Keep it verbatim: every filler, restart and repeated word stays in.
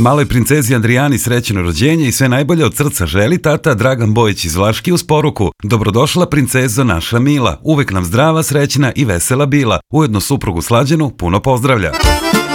Maloj princezi Andrijani srećno rođenje i sve najbolje od srca želi tata Dragan Bojić iz Vlaški uz poruku: dobrodošla princezo naša mila, uvek nam zdrava, srećna i vesela bila. Ujedno suprugu Slađanu puno pozdravlja.